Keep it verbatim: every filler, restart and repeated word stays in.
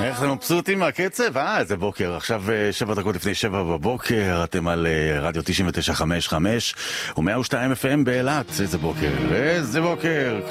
איך אתם מבסוטים מהקצב? אה, איזה בוקר. עכשיו שבע דקות לפני שבע בבוקר, אתם על רדיו תשעים ותשע חמש חמש ו-מאה ושתיים אף אם באילת. איזה בוקר, איזה בוקר.